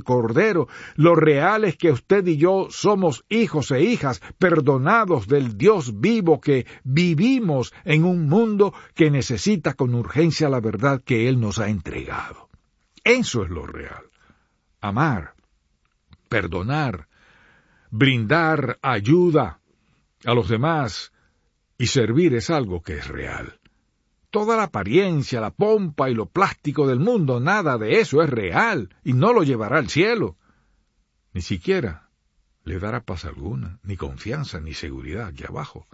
Cordero. Lo real es que usted y yo somos hijos e hijas perdonados del Dios vivo, que vivimos en un mundo que necesita con urgencia la verdad que Él nos ha entregado. Eso es lo real. Amar, perdonar, brindar ayuda a los demás y servir es algo que es real. Toda la apariencia, la pompa y lo plástico del mundo, nada de eso es real y no lo llevará al cielo. Ni siquiera le dará paz alguna, ni confianza, ni seguridad aquí abajo.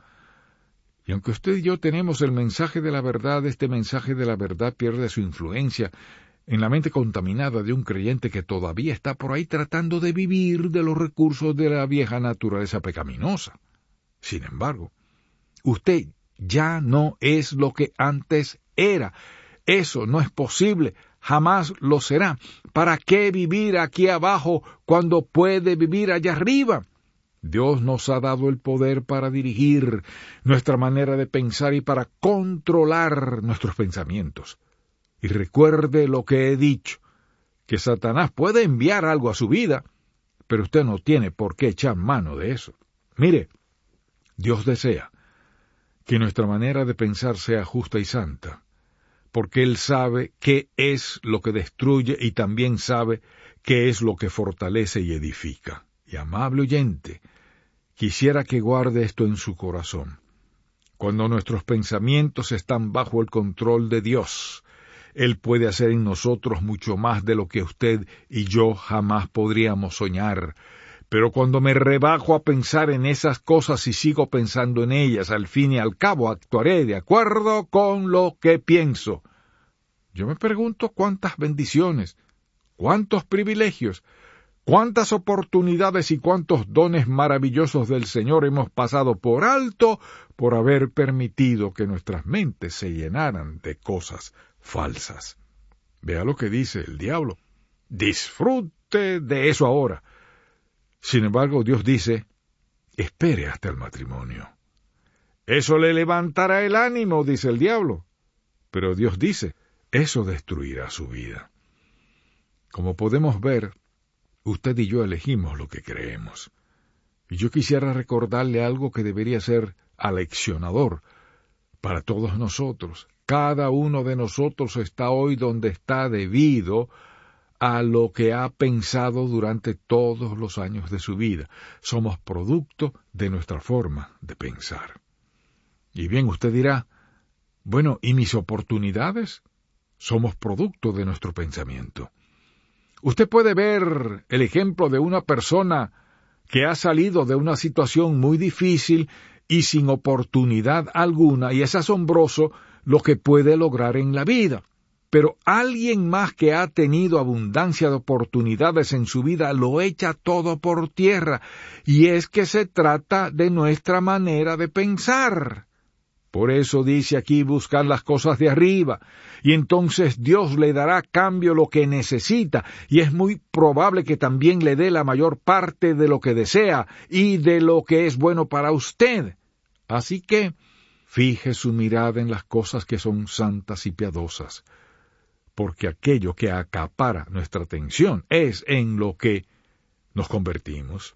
Y aunque usted y yo tenemos el mensaje de la verdad, este mensaje de la verdad pierde su influencia en la mente contaminada de un creyente que todavía está por ahí tratando de vivir de los recursos de la vieja naturaleza pecaminosa. Sin embargo, usted ya no es lo que antes era. Eso no es posible, jamás lo será. ¿Para qué vivir aquí abajo cuando puede vivir allá arriba? Dios nos ha dado el poder para dirigir nuestra manera de pensar y para controlar nuestros pensamientos. Y recuerde lo que he dicho, que Satanás puede enviar algo a su vida, pero usted no tiene por qué echar mano de eso. Mire, Dios desea que nuestra manera de pensar sea justa y santa, porque Él sabe qué es lo que destruye y también sabe qué es lo que fortalece y edifica. Y amable oyente, quisiera que guarde esto en su corazón. Cuando nuestros pensamientos están bajo el control de Dios, Él puede hacer en nosotros mucho más de lo que usted y yo jamás podríamos soñar. Pero cuando me rebajo a pensar en esas cosas y sigo pensando en ellas, al fin y al cabo actuaré de acuerdo con lo que pienso. Yo me pregunto cuántas bendiciones, cuántos privilegios, cuántas oportunidades y cuántos dones maravillosos del Señor hemos pasado por alto por haber permitido que nuestras mentes se llenaran de cosas falsas. Vea lo que dice el diablo. Disfrute de eso ahora. Sin embargo, Dios dice, espere hasta el matrimonio. Eso le levantará el ánimo, dice el diablo. Pero Dios dice, eso destruirá su vida. Como podemos ver, usted y yo elegimos lo que creemos. Y yo quisiera recordarle algo que debería ser aleccionador para todos nosotros. Cada uno de nosotros está hoy donde está debido a lo que ha pensado durante todos los años de su vida. Somos producto de nuestra forma de pensar. Y bien, usted dirá, bueno, ¿y mis oportunidades? Somos producto de nuestro pensamiento. Usted puede ver el ejemplo de una persona que ha salido de una situación muy difícil y sin oportunidad alguna, y es asombroso lo que puede lograr en la vida. Pero alguien más que ha tenido abundancia de oportunidades en su vida lo echa todo por tierra, y es que se trata de nuestra manera de pensar. Por eso dice aquí buscar las cosas de arriba, y entonces Dios le dará a cambio lo que necesita, y es muy probable que también le dé la mayor parte de lo que desea y de lo que es bueno para usted. Así que fije su mirada en las cosas que son santas y piadosas, porque aquello que acapara nuestra atención es en lo que nos convertimos.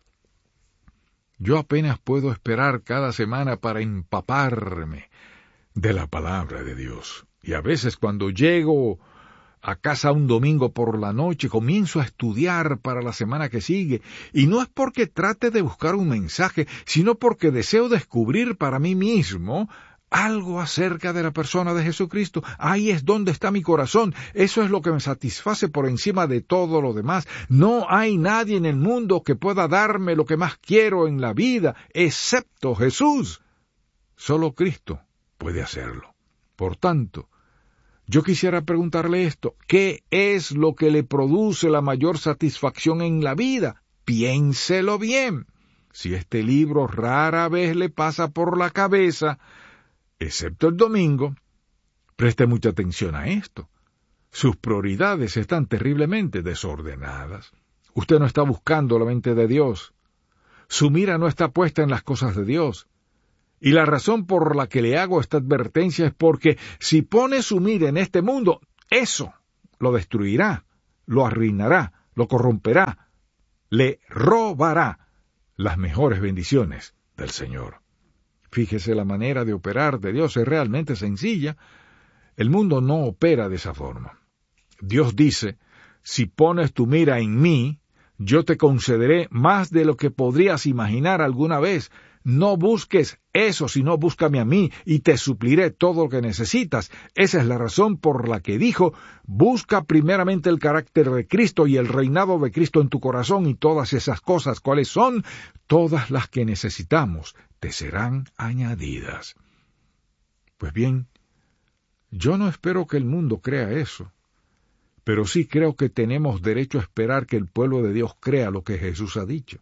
Yo apenas puedo esperar cada semana para empaparme de la palabra de Dios. Y a veces cuando llego a casa un domingo por la noche, comienzo a estudiar para la semana que sigue. Y no es porque trate de buscar un mensaje, sino porque deseo descubrir para mí mismo algo acerca de la persona de Jesucristo. Ahí es donde está mi corazón. Eso es lo que me satisface por encima de todo lo demás. No hay nadie en el mundo que pueda darme lo que más quiero en la vida, excepto Jesús. Solo Cristo puede hacerlo. Por tanto, yo quisiera preguntarle esto: ¿qué es lo que le produce la mayor satisfacción en la vida? Piénselo bien. Si este libro rara vez le pasa por la cabeza, excepto el domingo, preste mucha atención a esto. Sus prioridades están terriblemente desordenadas. Usted no está buscando la mente de Dios. Su mira no está puesta en las cosas de Dios. Y la razón por la que le hago esta advertencia es porque si pone su mira en este mundo, eso lo destruirá, lo arruinará, lo corromperá, le robará las mejores bendiciones del Señor. Fíjese, la manera de operar de Dios es realmente sencilla. El mundo no opera de esa forma. Dios dice, si pones tu mira en mí, yo te concederé más de lo que podrías imaginar alguna vez. No busques eso, sino búscame a mí, y te supliré todo lo que necesitas. Esa es la razón por la que dijo, busca primeramente el carácter de Cristo y el reinado de Cristo en tu corazón, y todas esas cosas, ¿cuáles son? Todas las que necesitamos, te serán añadidas. Pues bien, yo no espero que el mundo crea eso, pero sí creo que tenemos derecho a esperar que el pueblo de Dios crea lo que Jesús ha dicho.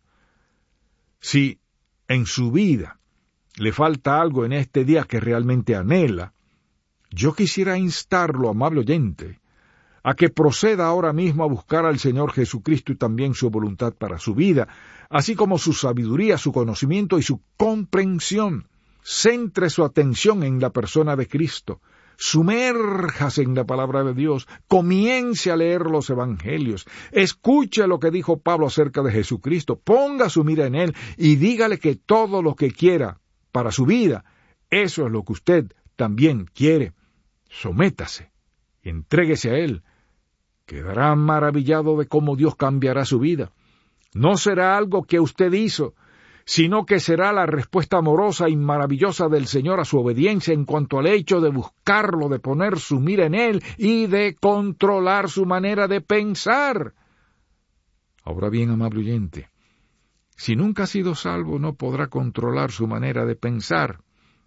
Si en su vida le falta algo en este día que realmente anhela, yo quisiera instarlo, amable oyente, a que proceda ahora mismo a buscar al Señor Jesucristo y también su voluntad para su vida, así como su sabiduría, su conocimiento y su comprensión. Centre su atención en la persona de Cristo. Sumérjase en la palabra de Dios, comience a leer los evangelios, escuche lo que dijo Pablo acerca de Jesucristo, ponga su mira en Él y dígale que todo lo que quiera para su vida, eso es lo que usted también quiere. Sométase, entréguese a Él, quedará maravillado de cómo Dios cambiará su vida. No será algo que usted hizo, sino que será la respuesta amorosa y maravillosa del Señor a su obediencia en cuanto al hecho de buscarlo, de poner su mira en Él y de controlar su manera de pensar. Ahora bien, amable oyente, si nunca ha sido salvo, no podrá controlar su manera de pensar.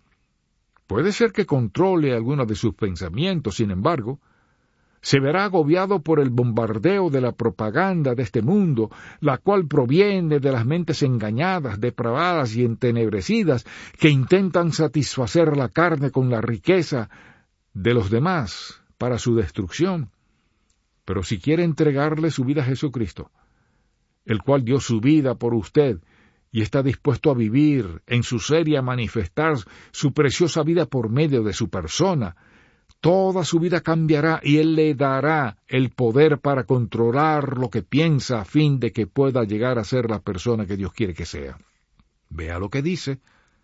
Puede ser que controle algunos de sus pensamientos, sin embargo, se verá agobiado por el bombardeo de la propaganda de este mundo, la cual proviene de las mentes engañadas, depravadas y entenebrecidas, que intentan satisfacer la carne con la riqueza de los demás para su destrucción. Pero si quiere entregarle su vida a Jesucristo, el cual dio su vida por usted, y está dispuesto a vivir en su ser y a manifestar su preciosa vida por medio de su persona, toda su vida cambiará y Él le dará el poder para controlar lo que piensa a fin de que pueda llegar a ser la persona que Dios quiere que sea. Vea lo que dice.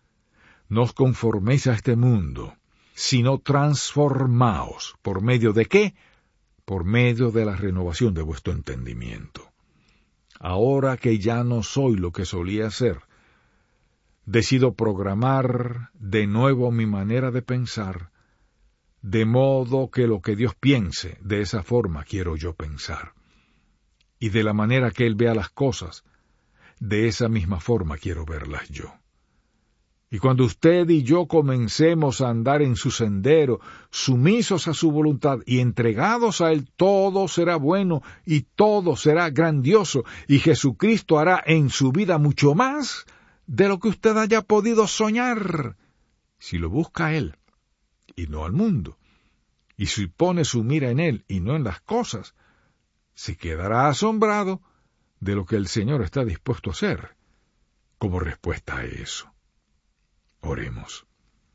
No os conforméis a este mundo, sino transformaos. ¿Por medio de qué? Por medio de la renovación de vuestro entendimiento. Ahora que ya no soy lo que solía ser, decido programar de nuevo mi manera de pensar, de modo que lo que Dios piense, de esa forma quiero yo pensar. Y de la manera que Él vea las cosas, de esa misma forma quiero verlas yo. Y cuando usted y yo comencemos a andar en su sendero, sumisos a su voluntad y entregados a Él, todo será bueno y todo será grandioso, y Jesucristo hará en su vida mucho más de lo que usted haya podido soñar, si lo busca a Él y no al mundo, y si pone su mira en Él y no en las cosas, se quedará asombrado de lo que el Señor está dispuesto a hacer como respuesta a eso. Oremos.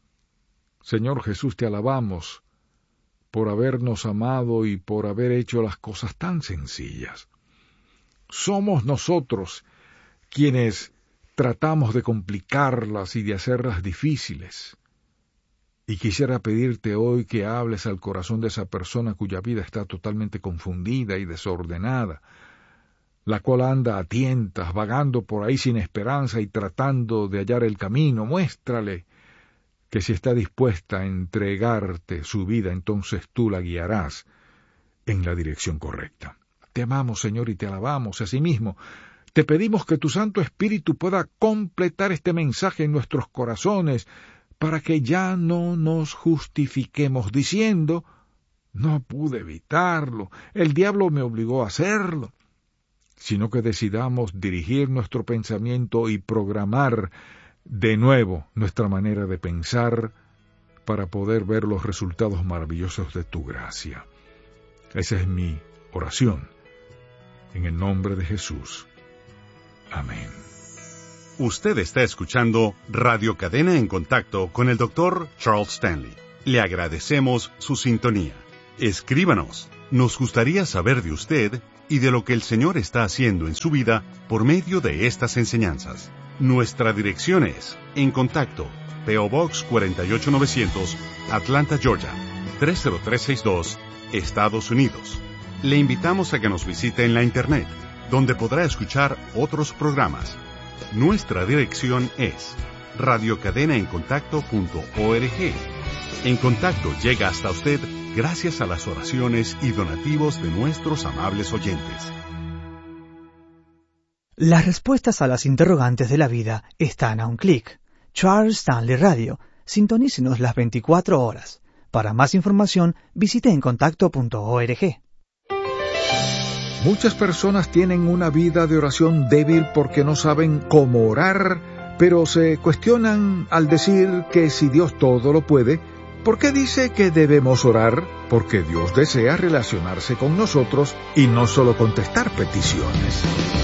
Señor Jesús, te alabamos por habernos amado y por haber hecho las cosas tan sencillas. Somos nosotros quienes tratamos de complicarlas y de hacerlas difíciles. Y quisiera pedirte hoy que hables al corazón de esa persona cuya vida está totalmente confundida y desordenada, la cual anda a tientas, vagando por ahí sin esperanza y tratando de hallar el camino. Muéstrale que si está dispuesta a entregarte su vida, entonces tú la guiarás en la dirección correcta. Te amamos, Señor, y te alabamos. Asimismo, te pedimos que tu Santo Espíritu pueda completar este mensaje en nuestros corazones, para que ya no nos justifiquemos diciendo, no pude evitarlo, el diablo me obligó a hacerlo, sino que decidamos dirigir nuestro pensamiento y programar de nuevo nuestra manera de pensar para poder ver los resultados maravillosos de tu gracia. Esa es mi oración, en el nombre de Jesús. Amén. Usted está escuchando Radio Cadena en Contacto con el Dr. Charles Stanley. Le agradecemos su sintonía. Escríbanos. Nos gustaría saber de usted y de lo que el Señor está haciendo en su vida por medio de estas enseñanzas. Nuestra dirección es En Contacto, P.O. Box 48900, Atlanta, Georgia, 30362, Estados Unidos. Le invitamos a que nos visite en la Internet, donde podrá escuchar otros programas. Nuestra dirección es radiocadenaencontacto.org. En Contacto llega hasta usted gracias a las oraciones y donativos de nuestros amables oyentes. Las respuestas a las interrogantes de la vida están a un clic. Charles Stanley Radio. Sintonícenos las 24 horas. Para más información, visite encontacto.org. Muchas personas tienen una vida de oración débil porque no saben cómo orar, pero se cuestionan al decir que si Dios todo lo puede, ¿por qué dice que debemos orar? Porque Dios desea relacionarse con nosotros y no solo contestar peticiones.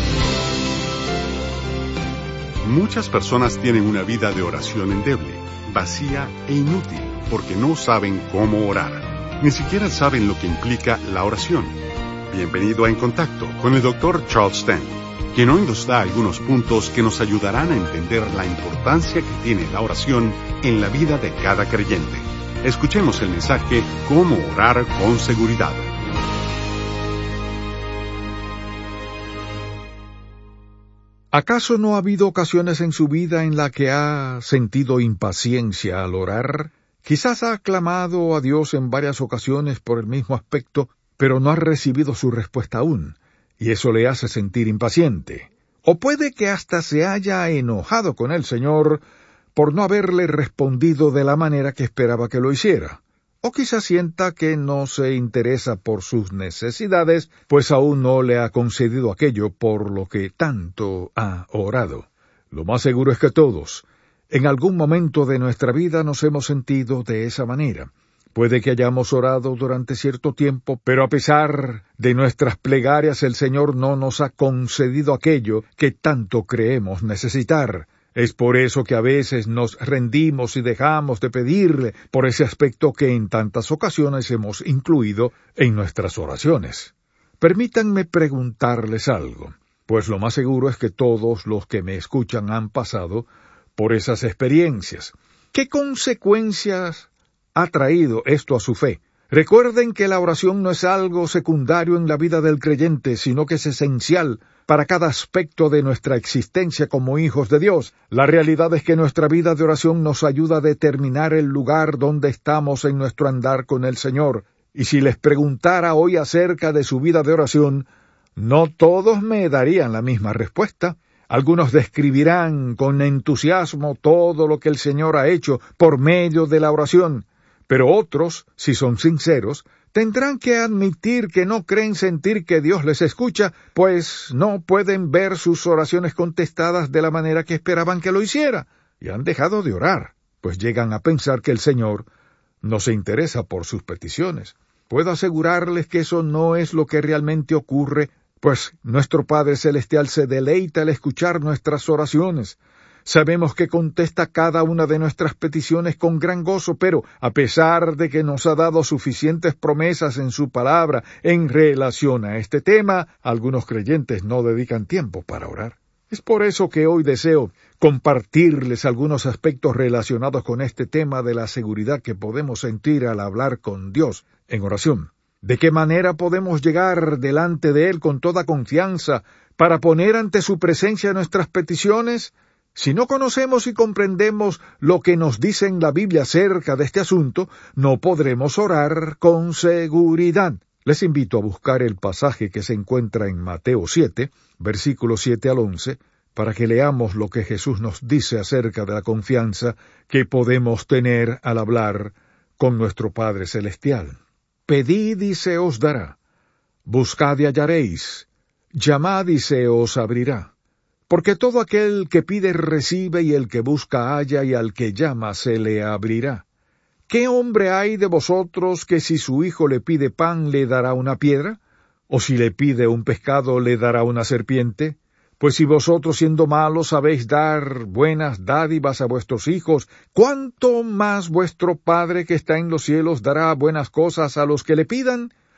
Muchas personas tienen una vida de oración endeble, vacía e inútil, porque no saben cómo orar. Ni siquiera saben lo que implica la oración. Bienvenido a En Contacto con el Dr. Charles Stanley, quien hoy nos da algunos puntos que nos ayudarán a entender la importancia que tiene la oración en la vida de cada creyente. Escuchemos el mensaje Cómo orar con seguridad. ¿Acaso no ha habido ocasiones en su vida en la que ha sentido impaciencia al orar? Quizás ha clamado a Dios en varias ocasiones por el mismo aspecto, pero no ha recibido su respuesta aún, y eso le hace sentir impaciente. O puede que hasta se haya enojado con el Señor por no haberle respondido de la manera que esperaba que lo hiciera. O quizás sienta que no se interesa por sus necesidades, pues aún no le ha concedido aquello por lo que tanto ha orado. Lo más seguro es que todos, en algún momento de nuestra vida, nos hemos sentido de esa manera. Puede que hayamos orado durante cierto tiempo, pero a pesar de nuestras plegarias, el Señor no nos ha concedido aquello que tanto creemos necesitar. Es por eso que a veces nos rendimos y dejamos de pedirle por ese aspecto que en tantas ocasiones hemos incluido en nuestras oraciones. Permítanme preguntarles algo, pues lo más seguro es que todos los que me escuchan han pasado por esas experiencias. ¿Qué consecuencias ha traído esto a su fe? Recuerden que la oración no es algo secundario en la vida del creyente, sino que es esencial para cada aspecto de nuestra existencia como hijos de Dios. La realidad es que nuestra vida de oración nos ayuda a determinar el lugar donde estamos en nuestro andar con el Señor. Y si les preguntara hoy acerca de su vida de oración, no todos me darían la misma respuesta. Algunos describirán con entusiasmo todo lo que el Señor ha hecho por medio de la oración, pero otros, si son sinceros, tendrán que admitir que no creen sentir que Dios les escucha, pues no pueden ver sus oraciones contestadas de la manera que esperaban que lo hiciera, y han dejado de orar, pues llegan a pensar que el Señor no se interesa por sus peticiones. Puedo asegurarles que eso no es lo que realmente ocurre, pues nuestro Padre Celestial se deleita al escuchar nuestras oraciones. Sabemos que contesta cada una de nuestras peticiones con gran gozo, pero a pesar de que nos ha dado suficientes promesas en su palabra en relación a este tema, algunos creyentes no dedican tiempo para orar. Es por eso que hoy deseo compartirles algunos aspectos relacionados con este tema de la seguridad que podemos sentir al hablar con Dios en oración. ¿De qué manera podemos llegar delante de Él con toda confianza para poner ante su presencia nuestras peticiones? Si no conocemos y comprendemos lo que nos dice en la Biblia acerca de este asunto, no podremos orar con seguridad. Les invito a buscar el pasaje que se encuentra en Mateo 7, versículos 7 al 11, para que leamos lo que Jesús nos dice acerca de la confianza que podemos tener al hablar con nuestro Padre Celestial. Pedid y se os dará, buscad y hallaréis, llamad y se os abrirá. Porque todo aquel que pide recibe, y el que busca halla, y al que llama se le abrirá. ¿Qué hombre hay de vosotros que si su hijo le pide pan le dará una piedra? ¿O si le pide un pescado le dará una serpiente? Pues si vosotros siendo malos sabéis dar buenas dádivas a vuestros hijos, ¿cuánto más vuestro Padre que está en los cielos dará buenas cosas a los que le pidan?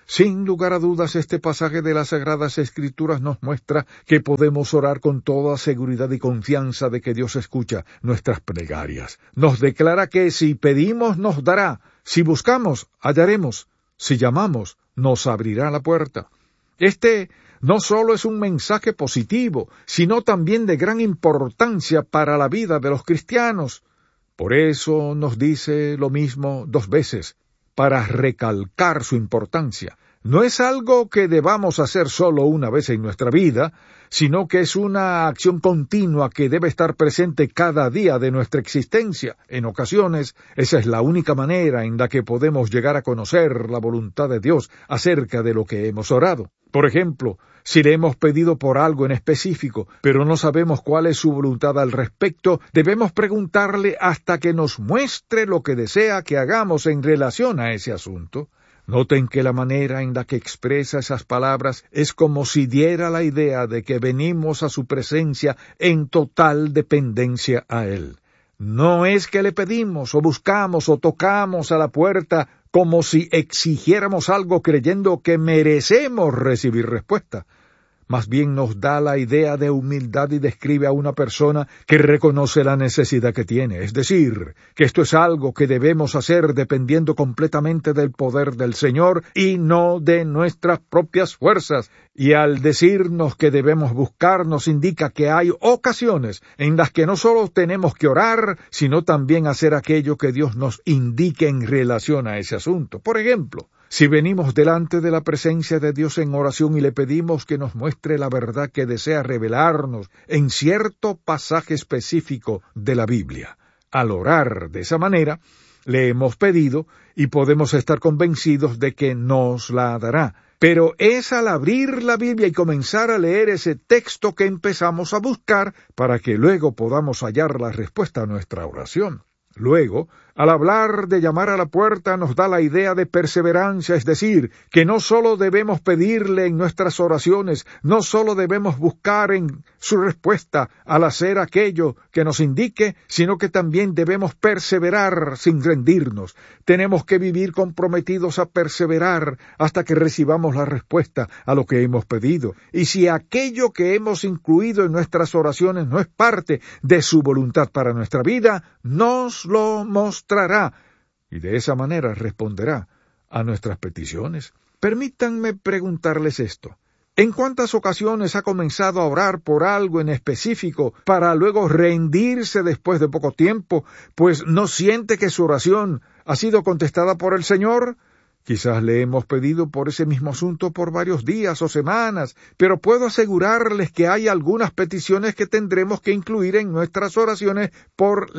Sin lugar a dudas, este pasaje de las Sagradas Escrituras nos muestra que podemos orar con toda seguridad y confianza de que Dios escucha nuestras plegarias. Nos declara que si pedimos, nos dará; si buscamos, hallaremos; si llamamos, nos abrirá la puerta. Este no solo es un mensaje positivo, sino también de gran importancia para la vida de los cristianos. Por eso nos dice lo mismo 2 veces, para recalcar su importancia. No es algo que debamos hacer solo una vez en nuestra vida, sino que es una acción continua que debe estar presente cada día de nuestra existencia. En ocasiones, esa es la única manera en la que podemos llegar a conocer la voluntad de Dios acerca de lo que hemos orado. Por ejemplo, si le hemos pedido por algo en específico, pero no sabemos cuál es su voluntad al respecto, debemos preguntarle hasta que nos muestre lo que desea que hagamos en relación a ese asunto. Noten que la manera en la que expresa esas palabras es como si diera la idea de que venimos a su presencia en total dependencia a Él. No es que le pedimos o buscamos o tocamos a la puerta como si exigiéramos algo creyendo que merecemos recibir respuesta. Más bien nos da la idea de humildad y describe a una persona que reconoce la necesidad que tiene. Es decir, que esto es algo que debemos hacer dependiendo completamente del poder del Señor y no de nuestras propias fuerzas. Y al decirnos que debemos buscar, nos indica que hay ocasiones en las que no solo tenemos que orar, sino también hacer aquello que Dios nos indique en relación a ese asunto. Por ejemplo, si venimos delante de la presencia de Dios en oración y le pedimos que nos muestre la verdad que desea revelarnos en cierto pasaje específico de la Biblia, al orar de esa manera, le hemos pedido y podemos estar convencidos de que nos la dará. Pero es al abrir la Biblia y comenzar a leer ese texto que empezamos a buscar para que luego podamos hallar la respuesta a nuestra oración. Luego, al hablar de llamar a la puerta, nos da la idea de perseverancia, es decir, que no solo debemos pedirle en nuestras oraciones, no solo debemos buscar en su respuesta al hacer aquello que nos indique, sino que también debemos perseverar sin rendirnos. Tenemos que vivir comprometidos a perseverar hasta que recibamos la respuesta a lo que hemos pedido. Y si aquello que hemos incluido en nuestras oraciones no es parte de su voluntad para nuestra vida, nos lo mostrará y de esa manera responderá a nuestras peticiones. Permítanme preguntarles esto. ¿En cuántas ocasiones ha comenzado a orar por algo en específico para luego rendirse después de poco tiempo, pues no siente que su oración ha sido contestada por el Señor? Quizás le hemos pedido por ese mismo asunto por varios días o semanas, pero puedo asegurarles que hay algunas peticiones que tendremos que incluir en nuestras oraciones por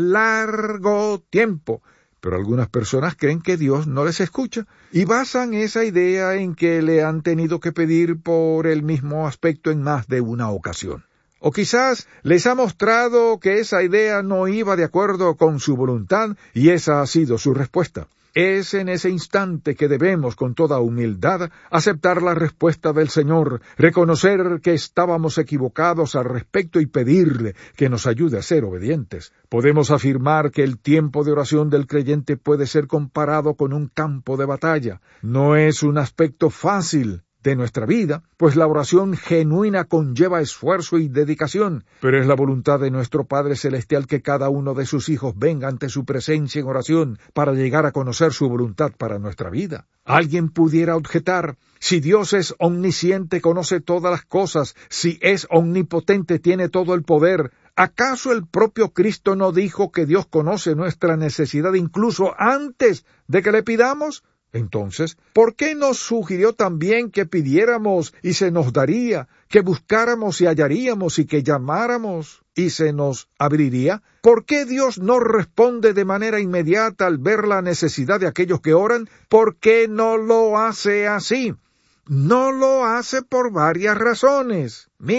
largo tiempo. Pero algunas personas creen que Dios no les escucha y basan esa idea en que le han tenido que pedir por el mismo aspecto en más de una ocasión. O quizás les ha mostrado que esa idea no iba de acuerdo con su voluntad y esa ha sido su respuesta. Es en ese instante que debemos, con toda humildad, aceptar la respuesta del Señor, reconocer que estábamos equivocados al respecto y pedirle que nos ayude a ser obedientes. Podemos afirmar que el tiempo de oración del creyente puede ser comparado con un campo de batalla. No es un aspecto fácil de nuestra vida, pues la oración genuina conlleva esfuerzo y dedicación, pero es la voluntad de nuestro Padre Celestial que cada uno de sus hijos venga ante su presencia en oración para llegar a conocer su voluntad para nuestra vida. Alguien pudiera objetar, si Dios es omnisciente, conoce todas las cosas, si es omnipotente, tiene todo el poder, ¿acaso el propio Cristo no dijo que Dios conoce nuestra necesidad incluso antes de que le pidamos? Entonces, ¿por qué nos sugirió también que pidiéramos y se nos daría, que buscáramos y hallaríamos y que llamáramos y se nos abriría? ¿Por qué Dios no responde de manera inmediata al ver la necesidad de aquellos que oran? ¿Por qué no lo hace así? No lo hace por varias razones. Mire,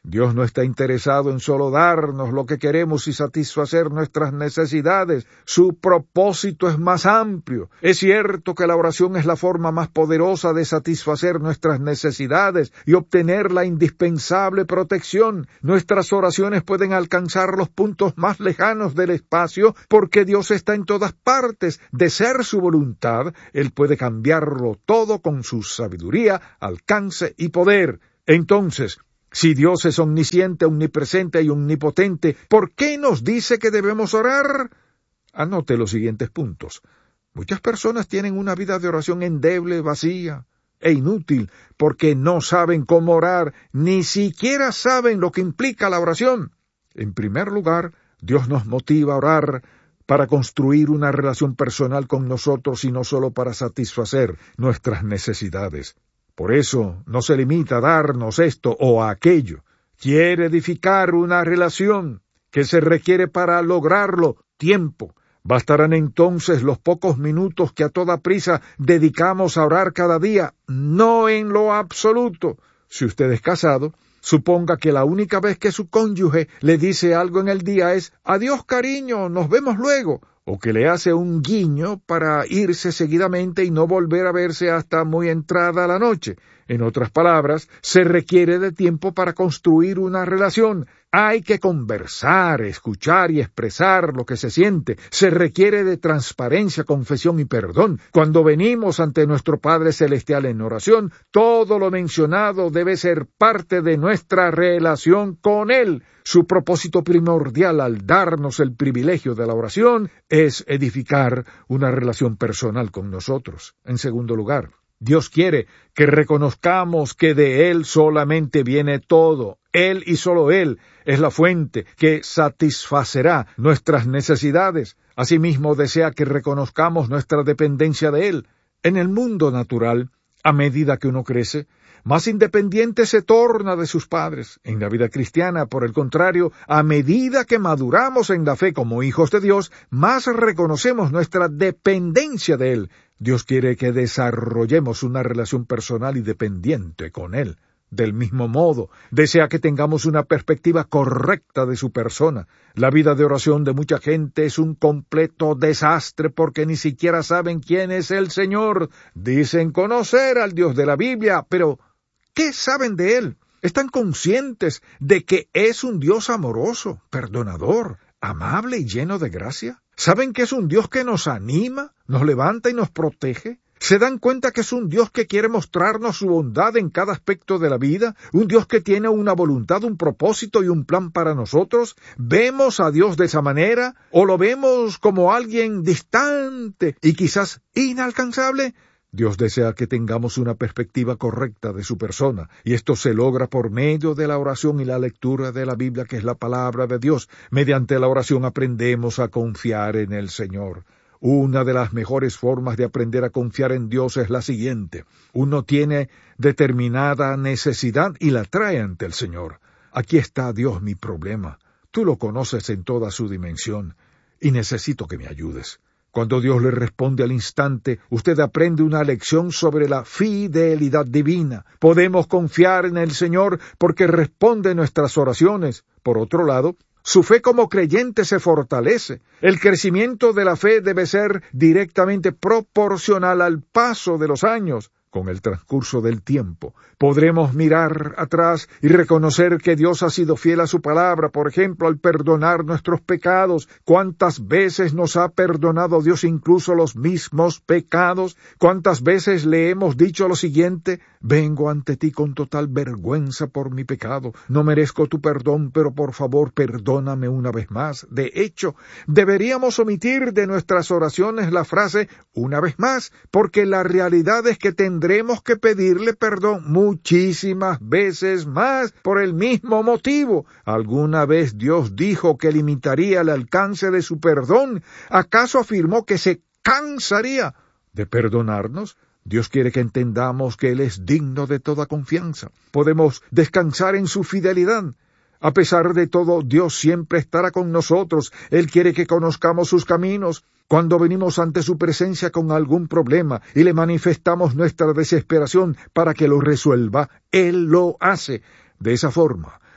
Dios no está interesado en solo darnos lo que queremos y satisfacer nuestras necesidades. Su propósito es más amplio. Es cierto que la oración es la forma más poderosa de satisfacer nuestras necesidades y obtener la indispensable protección. Nuestras oraciones pueden alcanzar los puntos más lejanos del espacio porque Dios está en todas partes. De ser su voluntad, Él puede cambiarlo todo con su sabiduría, alcance y poder. Entonces, si Dios es omnisciente, omnipresente y omnipotente, ¿por qué nos dice que debemos orar? Anote los siguientes puntos. Muchas personas tienen una vida de oración endeble, vacía e inútil, porque no saben cómo orar, ni siquiera saben lo que implica la oración. En primer lugar, Dios nos motiva a orar para construir una relación personal con nosotros y no solo para satisfacer nuestras necesidades. Por eso no se limita a darnos esto o aquello. Quiere edificar una relación que se requiere para lograrlo tiempo. Bastarán entonces los pocos minutos que a toda prisa dedicamos a orar cada día, no en lo absoluto. Si usted es casado, suponga que la única vez que su cónyuge le dice algo en el día es «Adiós, cariño, nos vemos luego», o que le hace un guiño para irse seguidamente y no volver a verse hasta muy entrada la noche. En otras palabras, se requiere de tiempo para construir una relación. Hay que conversar, escuchar y expresar lo que se siente. Se requiere de transparencia, confesión y perdón. Cuando venimos ante nuestro Padre Celestial en oración, todo lo mencionado debe ser parte de nuestra relación con Él. Su propósito primordial al darnos el privilegio de la oración es edificar una relación personal con nosotros. En segundo lugar, Dios quiere que reconozcamos que de Él solamente viene todo. Él y solo Él es la fuente que satisfacerá nuestras necesidades. Asimismo, desea que reconozcamos nuestra dependencia de Él. En el mundo natural, a medida que uno crece, más independiente se torna de sus padres. En la vida cristiana, por el contrario, a medida que maduramos en la fe como hijos de Dios, más reconocemos nuestra dependencia de Él. Dios quiere que desarrollemos una relación personal y dependiente con Él. Del mismo modo, desea que tengamos una perspectiva correcta de su persona. La vida de oración de mucha gente es un completo desastre porque ni siquiera saben quién es el Señor. Dicen conocer al Dios de la Biblia, pero ¿qué saben de Él? ¿Están conscientes de que es un Dios amoroso, perdonador, amable y lleno de gracia? ¿Saben que es un Dios que nos anima, nos levanta y nos protege? ¿Se dan cuenta que es un Dios que quiere mostrarnos su bondad en cada aspecto de la vida? ¿Un Dios que tiene una voluntad, un propósito y un plan para nosotros? ¿Vemos a Dios de esa manera? ¿O lo vemos como alguien distante y quizás inalcanzable? Dios desea que tengamos una perspectiva correcta de su persona, y esto se logra por medio de la oración y la lectura de la Biblia, que es la palabra de Dios. Mediante la oración aprendemos a confiar en el Señor. Una de las mejores formas de aprender a confiar en Dios es la siguiente. Uno tiene determinada necesidad y la trae ante el Señor. Aquí está, Dios, mi problema. Tú lo conoces en toda su dimensión, y necesito que me ayudes. Cuando Dios le responde al instante, usted aprende una lección sobre la fidelidad divina. Podemos confiar en el Señor porque responde nuestras oraciones. Por otro lado, su fe como creyente se fortalece. El crecimiento de la fe debe ser directamente proporcional al paso de los años. Con el transcurso del tiempo, podremos mirar atrás y reconocer que Dios ha sido fiel a su palabra, por ejemplo, al perdonar nuestros pecados. ¿Cuántas veces nos ha perdonado Dios incluso los mismos pecados? ¿Cuántas veces le hemos dicho lo siguiente? Vengo ante ti con total vergüenza por mi pecado. No merezco tu perdón, pero por favor perdóname una vez más. De hecho, deberíamos omitir de nuestras oraciones la frase una vez más, porque la realidad es que tendremos que pedirle perdón muchísimas veces más por el mismo motivo. ¿Alguna vez Dios dijo que limitaría el alcance de su perdón? ¿Acaso afirmó que se cansaría de perdonarnos? Dios quiere que entendamos que Él es digno de toda confianza. Podemos descansar en su fidelidad. A pesar de todo, Dios siempre estará con nosotros. Él quiere que conozcamos sus caminos. Cuando venimos ante su presencia con algún problema y le manifestamos nuestra desesperación para que lo resuelva, Él lo hace. De esa forma,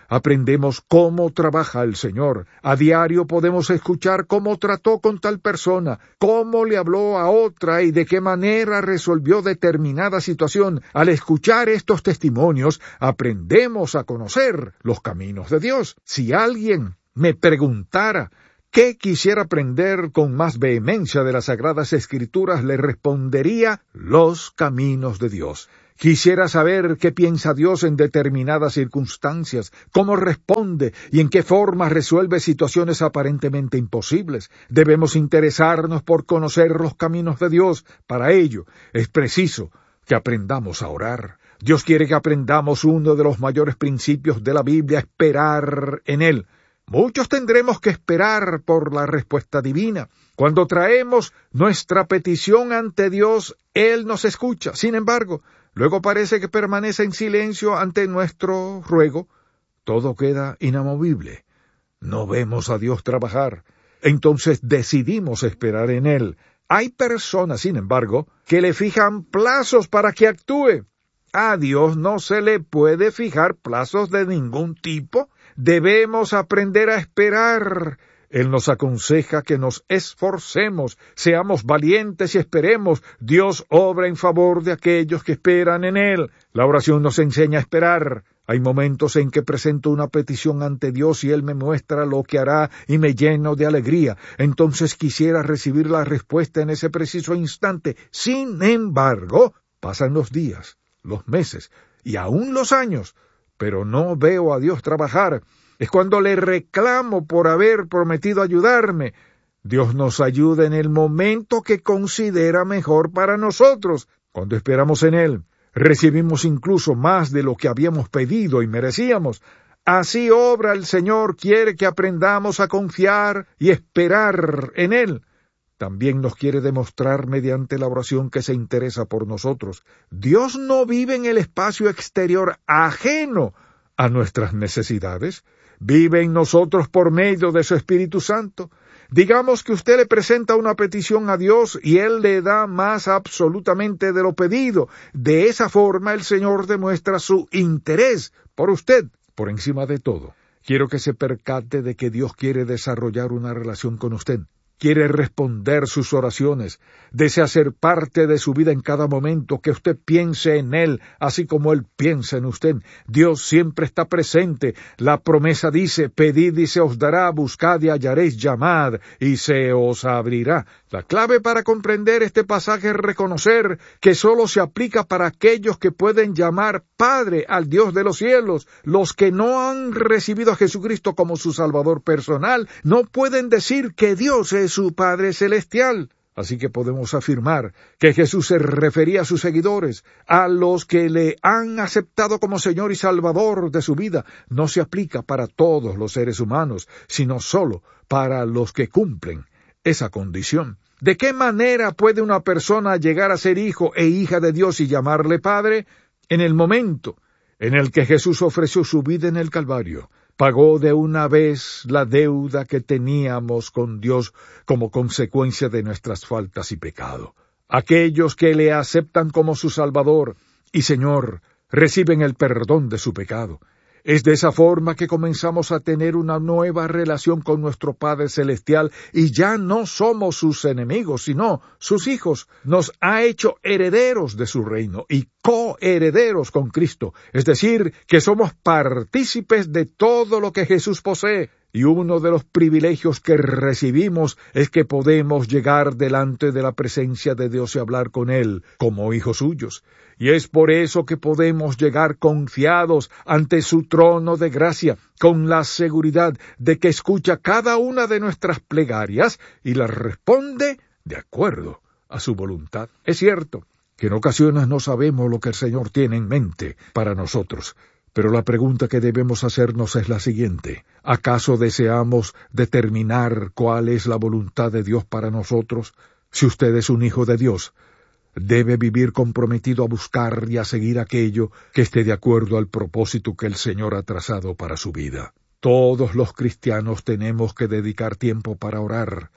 aprendemos cómo trabaja el Señor. A diario podemos escuchar cómo trató con tal persona, cómo le habló a otra y de qué manera resolvió determinada situación. Al escuchar estos testimonios, aprendemos a conocer los caminos de Dios. Si alguien me preguntara ¿qué quisiera aprender con más vehemencia de las Sagradas Escrituras? Le respondería los caminos de Dios. Quisiera saber qué piensa Dios en determinadas circunstancias, cómo responde y en qué forma resuelve situaciones aparentemente imposibles. Debemos interesarnos por conocer los caminos de Dios. Para ello, es preciso que aprendamos a orar. Dios quiere que aprendamos uno de los mayores principios de la Biblia, esperar en Él. Muchos tendremos que esperar por la respuesta divina. Cuando traemos nuestra petición ante Dios, Él nos escucha. Sin embargo, luego parece que permanece en silencio ante nuestro ruego. Todo queda inamovible. No vemos a Dios trabajar. Entonces decidimos esperar en Él. Hay personas, sin embargo, que le fijan plazos para que actúe. A Dios no se le puede fijar plazos de ningún tipo. Debemos aprender a esperar. Él nos aconseja que nos esforcemos, seamos valientes y esperemos. Dios obra en favor de aquellos que esperan en Él. La oración nos enseña a esperar. Hay momentos en que presento una petición ante Dios y Él me muestra lo que hará y me lleno de alegría. Entonces quisiera recibir la respuesta en ese preciso instante. Sin embargo, pasan los días, los meses y aún los años, pero no veo a Dios trabajar. Es cuando le reclamo por haber prometido ayudarme. Dios nos ayuda en el momento que considera mejor para nosotros. Cuando esperamos en Él, recibimos incluso más de lo que habíamos pedido y merecíamos. Así obra el Señor, quiere que aprendamos a confiar y esperar en Él. También nos quiere demostrar mediante la oración que se interesa por nosotros. Dios no vive en el espacio exterior ajeno a nuestras necesidades. Vive en nosotros por medio de su Espíritu Santo. Digamos que usted le presenta una petición a Dios y Él le da más absolutamente de lo pedido. De esa forma el Señor demuestra su interés por usted, por encima de todo. Quiero que se percate de que Dios quiere desarrollar una relación con usted. Quiere responder sus oraciones, desea ser parte de su vida en cada momento, que usted piense en Él, así como Él piensa en usted. Dios siempre está presente. La promesa dice, pedid y se os dará, buscad y hallaréis, llamad y se os abrirá. La clave para comprender este pasaje es reconocer que solo se aplica para aquellos que pueden llamar Padre al Dios de los cielos. Los que no han recibido a Jesucristo como su Salvador personal no pueden decir que Dios es su Padre celestial. Así que podemos afirmar que Jesús se refería a sus seguidores, a los que le han aceptado como Señor y Salvador de su vida. No se aplica para todos los seres humanos, sino solo para los que cumplen esa condición. ¿De qué manera puede una persona llegar a ser hijo e hija de Dios y llamarle Padre? En el momento en el que Jesús ofreció su vida en el Calvario, pagó de una vez la deuda que teníamos con Dios como consecuencia de nuestras faltas y pecado. Aquellos que le aceptan como su Salvador y Señor reciben el perdón de su pecado. Es de esa forma que comenzamos a tener una nueva relación con nuestro Padre Celestial y ya no somos sus enemigos, sino sus hijos. Nos ha hecho herederos de su reino y coherederos con Cristo, es decir, que somos partícipes de todo lo que Jesús posee. Y uno de los privilegios que recibimos es que podemos llegar delante de la presencia de Dios y hablar con Él como hijos suyos. Y es por eso que podemos llegar confiados ante su trono de gracia, con la seguridad de que escucha cada una de nuestras plegarias y las responde de acuerdo a su voluntad. Es cierto que en ocasiones no sabemos lo que el Señor tiene en mente para nosotros, pero la pregunta que debemos hacernos es la siguiente: ¿acaso deseamos determinar cuál es la voluntad de Dios para nosotros? Si usted es un hijo de Dios, debe vivir comprometido a buscar y a seguir aquello que esté de acuerdo al propósito que el Señor ha trazado para su vida. Todos los cristianos tenemos que dedicar tiempo para orar,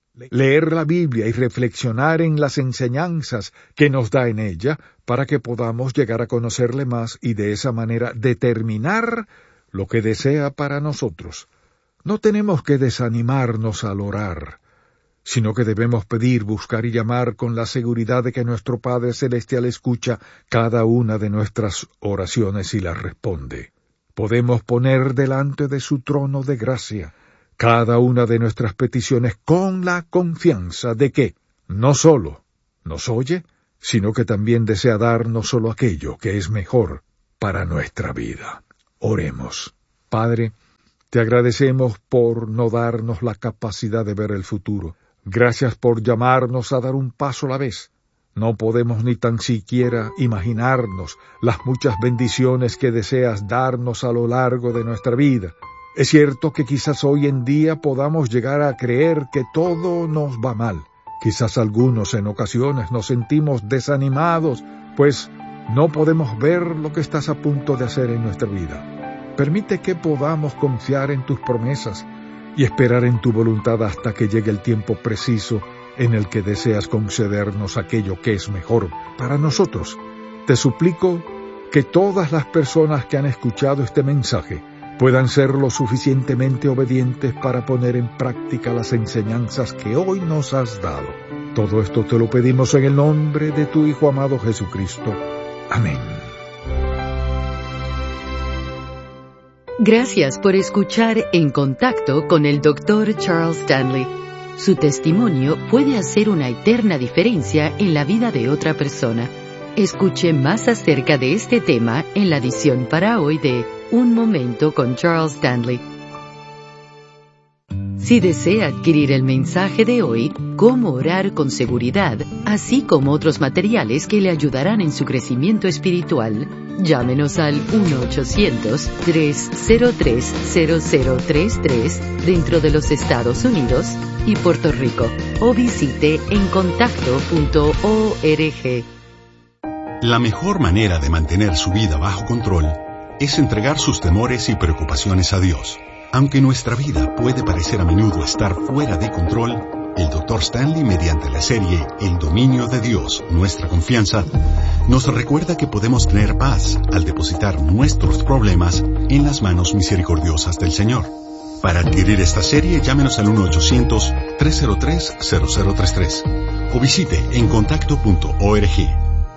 leer la Biblia y reflexionar en las enseñanzas que nos da en ella, para que podamos llegar a conocerle más y de esa manera determinar lo que desea para nosotros. No tenemos que desanimarnos al orar, sino que debemos pedir, buscar y llamar con la seguridad de que nuestro Padre Celestial escucha cada una de nuestras oraciones y las responde. Podemos poner delante de su trono de gracia cada una de nuestras peticiones con la confianza de que no solo nos oye, sino que también desea darnos solo aquello que es mejor para nuestra vida. Oremos. Padre, te agradecemos por no darnos la capacidad de ver el futuro. Gracias por llamarnos a dar un paso a la vez. No podemos ni tan siquiera imaginarnos las muchas bendiciones que deseas darnos a lo largo de nuestra vida. Es cierto que quizás hoy en día podamos llegar a creer que todo nos va mal. Quizás algunos en ocasiones nos sentimos desanimados, pues no podemos ver lo que estás a punto de hacer en nuestra vida. Permite que podamos confiar en tus promesas y esperar en tu voluntad hasta que llegue el tiempo preciso en el que deseas concedernos aquello que es mejor para nosotros. Te suplico que todas las personas que han escuchado este mensaje puedan ser lo suficientemente obedientes para poner en práctica las enseñanzas que hoy nos has dado. Todo esto te lo pedimos en el nombre de tu Hijo amado Jesucristo. Amén. Gracias por escuchar En Contacto con el Dr. Charles Stanley. Su testimonio puede hacer una eterna diferencia en la vida de otra persona. Escuche más acerca de este tema en la edición para hoy de Un Momento con Charles Stanley. Si desea adquirir el mensaje de hoy, Cómo orar con seguridad, así como otros materiales que le ayudarán en su crecimiento espiritual, llámenos al 1-800-303-0033 dentro de los Estados Unidos y Puerto Rico, o visite encontacto.org. La mejor manera de mantener su vida bajo control es entregar sus temores y preocupaciones a Dios. Aunque nuestra vida puede parecer a menudo estar fuera de control, el Dr. Stanley, mediante la serie El dominio de Dios, nuestra confianza, nos recuerda que podemos tener paz al depositar nuestros problemas en las manos misericordiosas del Señor. Para adquirir esta serie, llámenos al 1-800-303-0033 o visite encontacto.org.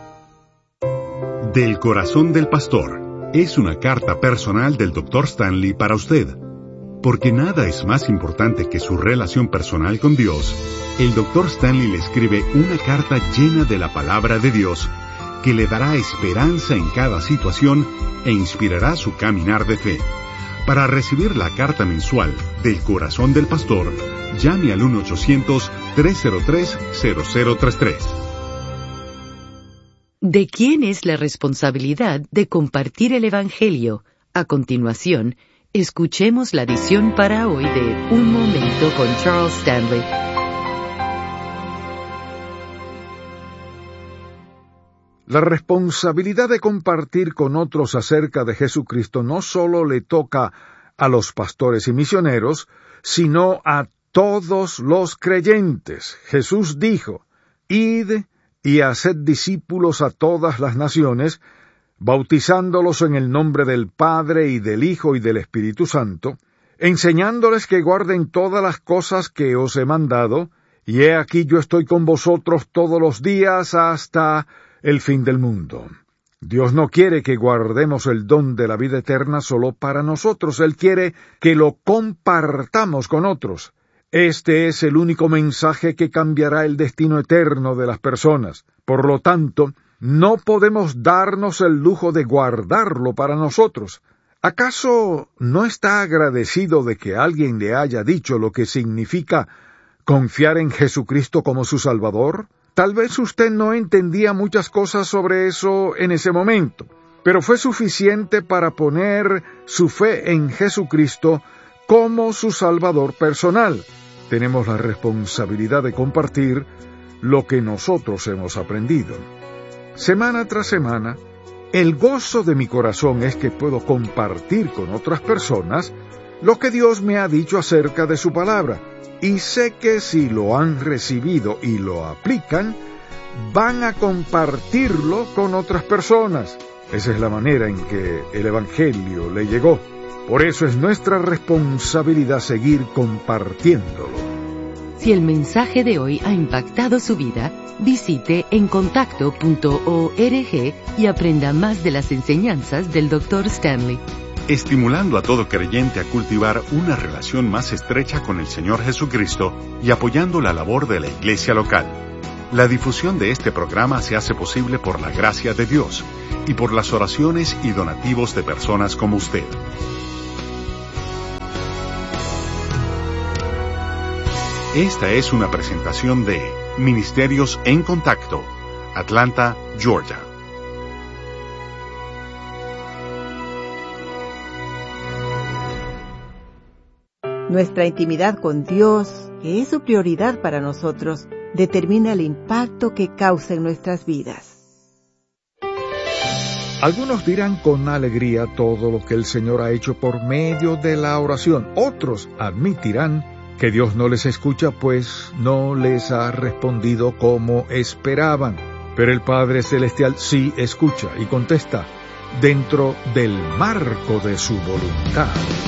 Del corazón del pastor es una carta personal del Dr. Stanley para usted. Porque nada es más importante que su relación personal con Dios, el Dr. Stanley le escribe una carta llena de la palabra de Dios que le dará esperanza en cada situación e inspirará su caminar de fe. Para recibir la carta mensual del corazón del pastor, llame al 1-800-303-0033. ¿De quién es la responsabilidad de compartir el Evangelio? A continuación, escuchemos la edición para hoy de Un Momento con Charles Stanley. La responsabilidad de compartir con otros acerca de Jesucristo no solo le toca a los pastores y misioneros, sino a todos los creyentes. Jesús dijo: «Id y haced discípulos a todas las naciones, bautizándolos en el nombre del Padre y del Hijo y del Espíritu Santo, enseñándoles que guarden todas las cosas que os he mandado, y he aquí yo estoy con vosotros todos los días hasta el fin del mundo». Dios no quiere que guardemos el don de la vida eterna solo para nosotros. Él quiere que lo compartamos con otros. Este es el único mensaje que cambiará el destino eterno de las personas. Por lo tanto, no podemos darnos el lujo de guardarlo para nosotros. ¿Acaso no está agradecido de que alguien le haya dicho lo que significa confiar en Jesucristo como su Salvador? Tal vez usted no entendía muchas cosas sobre eso en ese momento, pero fue suficiente para poner su fe en Jesucristo como su Salvador personal. Tenemos la responsabilidad de compartir lo que nosotros hemos aprendido. Semana tras semana, el gozo de mi corazón es que puedo compartir con otras personas lo que Dios me ha dicho acerca de su palabra, y sé que si lo han recibido y lo aplican, van a compartirlo con otras personas. Esa es la manera en que el Evangelio le llegó. Por eso es nuestra responsabilidad seguir compartiéndolo. Si el mensaje de hoy ha impactado su vida, visite encontacto.org y aprenda más de las enseñanzas del Dr. Stanley. Estimulando a todo creyente a cultivar una relación más estrecha con el Señor Jesucristo y apoyando la labor de la iglesia local. La difusión de este programa se hace posible por la gracia de Dios y por las oraciones y donativos de personas como usted. Esta es una presentación de Ministerios en Contacto, Atlanta, Georgia. Nuestra intimidad con Dios, que es su prioridad para nosotros, determina el impacto que causa en nuestras vidas. Algunos dirán con alegría todo lo que el Señor ha hecho por medio de la oración. Otros admitirán que Dios no les escucha, pues no les ha respondido como esperaban. Pero el Padre Celestial sí escucha y contesta dentro del marco de su voluntad.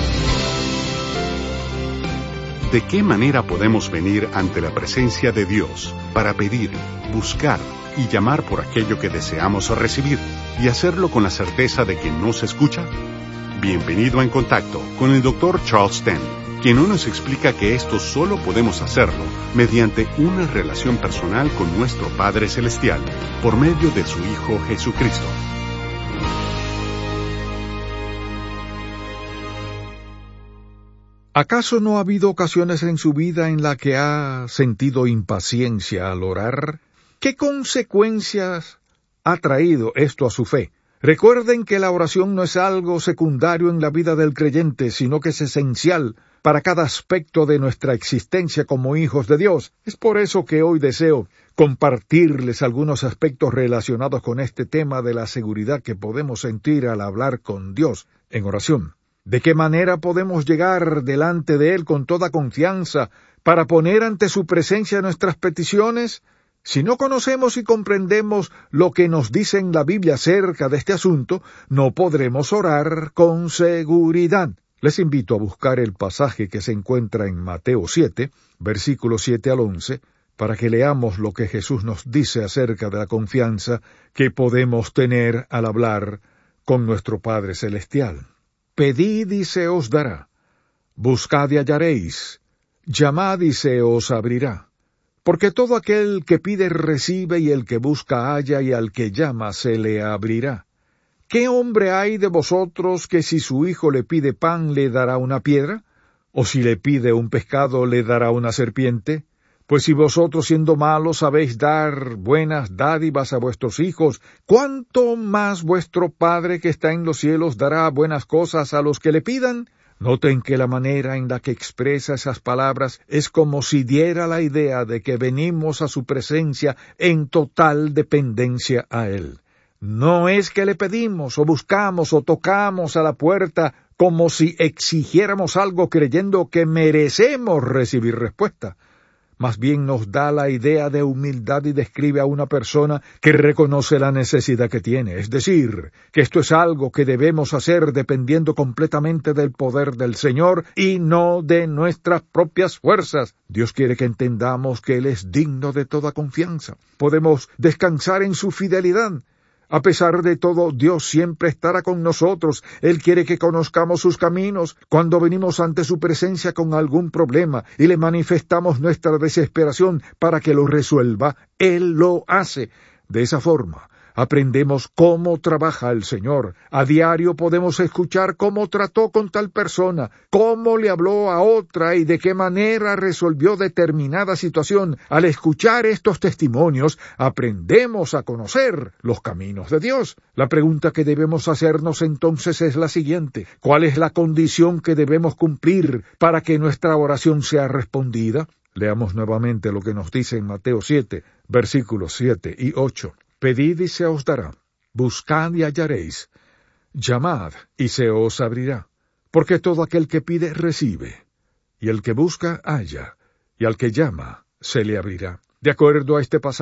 ¿De qué manera podemos venir ante la presencia de Dios para pedir, buscar y llamar por aquello que deseamos recibir y hacerlo con la certeza de que nos escucha? Bienvenido a En Contacto con el Dr. Charles Stanley, quien hoy nos explica que esto solo podemos hacerlo mediante una relación personal con nuestro Padre Celestial por medio de su Hijo Jesucristo. ¿Acaso no ha habido ocasiones en su vida en la que ha sentido impaciencia al orar? ¿Qué consecuencias ha traído esto a su fe? Recuerden que la oración no es algo secundario en la vida del creyente, sino que es esencial para cada aspecto de nuestra existencia como hijos de Dios. Es por eso que hoy deseo compartirles algunos aspectos relacionados con este tema de la seguridad que podemos sentir al hablar con Dios en oración. ¿De qué manera podemos llegar delante de Él con toda confianza para poner ante su presencia nuestras peticiones? Si no conocemos y comprendemos lo que nos dice en la Biblia acerca de este asunto, no podremos orar con seguridad. Les invito a buscar el pasaje que se encuentra en Mateo 7, versículos 7 al 11, para que leamos lo que Jesús nos dice acerca de la confianza que podemos tener al hablar con nuestro Padre Celestial. Pedid y se os dará, buscad y hallaréis, llamad y se os abrirá. Porque todo aquel que pide recibe, y el que busca halla, y al que llama se le abrirá. ¿Qué hombre hay de vosotros que si su hijo le pide pan le dará una piedra? ¿O si le pide un pescado le dará una serpiente? Pues si vosotros siendo malos sabéis dar buenas dádivas a vuestros hijos, ¿cuánto más vuestro Padre que está en los cielos dará buenas cosas a los que le pidan? Noten que la manera en la que expresa esas palabras es como si diera la idea de que venimos a su presencia en total dependencia a Él. No es que le pedimos o buscamos o tocamos a la puerta como si exigiéramos algo creyendo que merecemos recibir respuesta. Más bien nos da la idea de humildad y describe a una persona que reconoce la necesidad que tiene. Es decir, que esto es algo que debemos hacer dependiendo completamente del poder del Señor y no de nuestras propias fuerzas. Dios quiere que entendamos que Él es digno de toda confianza. Podemos descansar en su fidelidad. A pesar de todo, Dios siempre estará con nosotros. Él quiere que conozcamos sus caminos. Cuando venimos ante su presencia con algún problema y le manifestamos nuestra desesperación para que lo resuelva, Él lo hace. De esa forma, aprendemos cómo trabaja el Señor. A diario podemos escuchar cómo trató con tal persona, cómo le habló a otra y de qué manera resolvió determinada situación. Al escuchar estos testimonios, aprendemos a conocer los caminos de Dios. La pregunta que debemos hacernos entonces es la siguiente: ¿cuál es la condición que debemos cumplir para que nuestra oración sea respondida? Leamos nuevamente lo que nos dice en Mateo 7, versículos 7 y 8. Pedid y se os dará, buscad y hallaréis, llamad y se os abrirá. Porque todo aquel que pide recibe, y el que busca halla, y al que llama se le abrirá. De acuerdo a este pasaje,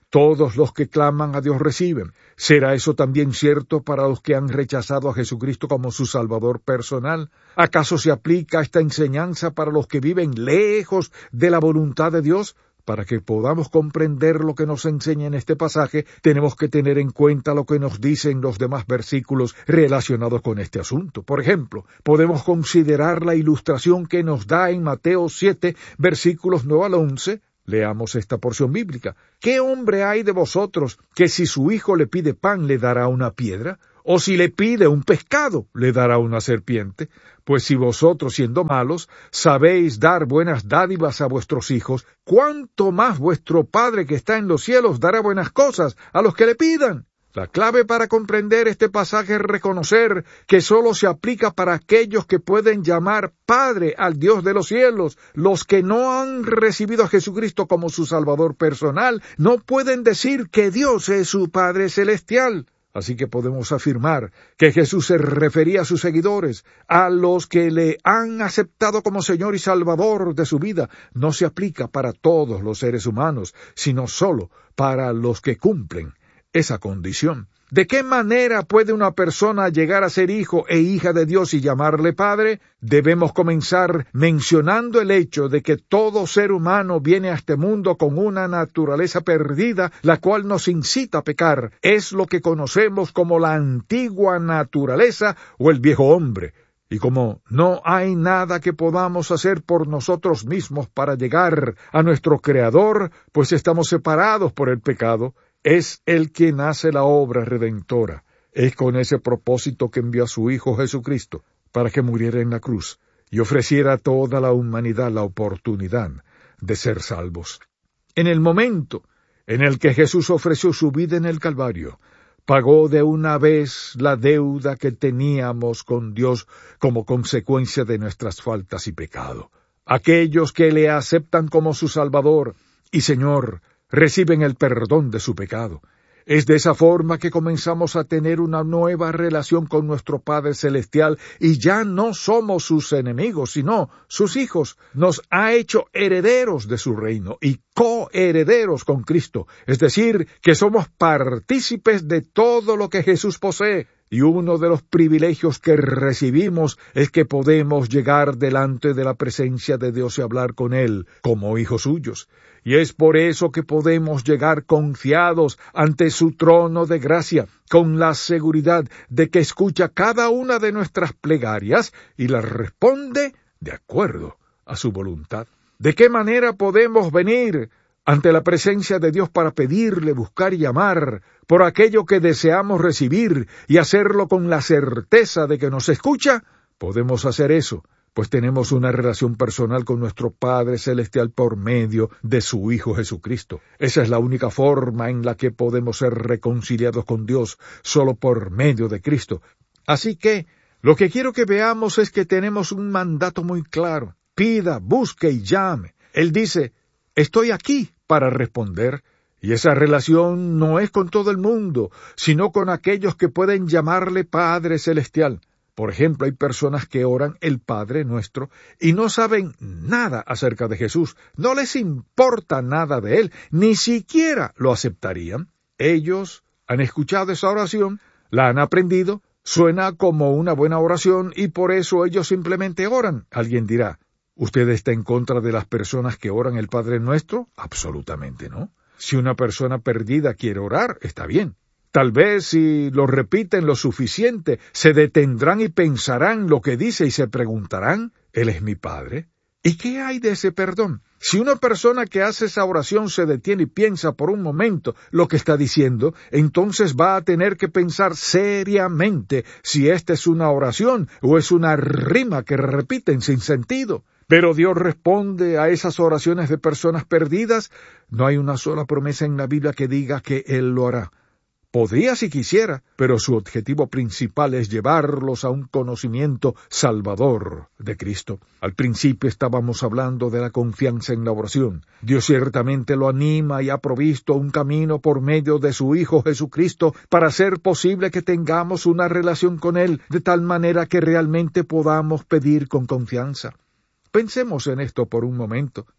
Todos los que claman a Dios reciben. ¿Será eso también cierto para los que han rechazado a Jesucristo como su Salvador personal? ¿Acaso se aplica esta enseñanza para los que viven lejos de la voluntad de Dios? Para que podamos comprender lo que nos enseña en este pasaje, tenemos que tener en cuenta lo que nos dicen los demás versículos relacionados con este asunto. Por ejemplo, podemos considerar la ilustración que nos da en Mateo 7, versículos 9 al 11. Leamos esta porción bíblica. ¿Qué hombre hay de vosotros que si su hijo le pide pan le dará una piedra? ¿O si le pide un pescado le dará una serpiente? Pues si vosotros, siendo malos, sabéis dar buenas dádivas a vuestros hijos, ¿cuánto más vuestro Padre que está en los cielos dará buenas cosas a los que le pidan? La clave para comprender este pasaje es reconocer que solo se aplica para aquellos que pueden llamar Padre al Dios de los cielos. Los que no han recibido a Jesucristo como su Salvador personal no pueden decir que Dios es su Padre celestial. Así que podemos afirmar que Jesús se refería a sus seguidores, a los que le han aceptado como Señor y Salvador de su vida. No se aplica para todos los seres humanos, sino solo para los que cumplen esa condición. ¿De qué manera puede una persona llegar a ser hijo e hija de Dios y llamarle Padre? Debemos comenzar mencionando el hecho de que todo ser humano viene a este mundo con una naturaleza perdida, la cual nos incita a pecar. Es lo que conocemos como la antigua naturaleza o el viejo hombre. Y como no hay nada que podamos hacer por nosotros mismos para llegar a nuestro Creador, pues estamos separados por el pecado, es Él quien hace la obra redentora. Es con ese propósito que envió a su Hijo Jesucristo para que muriera en la cruz y ofreciera a toda la humanidad la oportunidad de ser salvos. En el momento en el que Jesús ofreció su vida en el Calvario, pagó de una vez la deuda que teníamos con Dios como consecuencia de nuestras faltas y pecado. Aquellos que le aceptan como su Salvador y Señor reciben el perdón de su pecado. Es de esa forma que comenzamos a tener una nueva relación con nuestro Padre Celestial y ya no somos sus enemigos, sino sus hijos. Nos ha hecho herederos de su reino y coherederos con Cristo, es decir, que somos partícipes de todo lo que Jesús posee. Y uno de los privilegios que recibimos es que podemos llegar delante de la presencia de Dios y hablar con Él como hijos suyos. Y es por eso que podemos llegar confiados ante su trono de gracia, con la seguridad de que escucha cada una de nuestras plegarias y las responde de acuerdo a su voluntad. ¿De qué manera podemos venir ante la presencia de Dios para pedirle, buscar y llamar por aquello que deseamos recibir y hacerlo con la certeza de que nos escucha? Podemos hacer eso, pues tenemos una relación personal con nuestro Padre Celestial por medio de su Hijo Jesucristo. Esa es la única forma en la que podemos ser reconciliados con Dios, solo por medio de Cristo. Así que, lo que quiero que veamos es que tenemos un mandato muy claro. Pida, busque y llame. Él dice, estoy aquí para responder, y esa relación no es con todo el mundo, sino con aquellos que pueden llamarle Padre Celestial. Por ejemplo, hay personas que oran el Padre Nuestro y no saben nada acerca de Jesús, no les importa nada de Él, ni siquiera lo aceptarían. Ellos han escuchado esa oración, la han aprendido, suena como una buena oración y por eso ellos simplemente oran. Alguien dirá, ¿usted está en contra de las personas que oran el Padre Nuestro? Absolutamente no. Si una persona perdida quiere orar, está bien. Tal vez si lo repiten lo suficiente, se detendrán y pensarán lo que dice y se preguntarán, ¿Él es mi Padre? ¿Y qué hay de ese perdón? Si una persona que hace esa oración se detiene y piensa por un momento lo que está diciendo, entonces va a tener que pensar seriamente si esta es una oración o es una rima que repiten sin sentido. Pero Dios responde a esas oraciones de personas perdidas. No hay una sola promesa en la Biblia que diga que Él lo hará. Podría si quisiera, pero su objetivo principal es llevarlos a un conocimiento salvador de Cristo. Al principio estábamos hablando de la confianza en la oración. Dios ciertamente lo anima y ha provisto un camino por medio de su Hijo Jesucristo para hacer posible que tengamos una relación con Él, de tal manera que realmente podamos pedir con confianza. Pensemos en esto por un momento.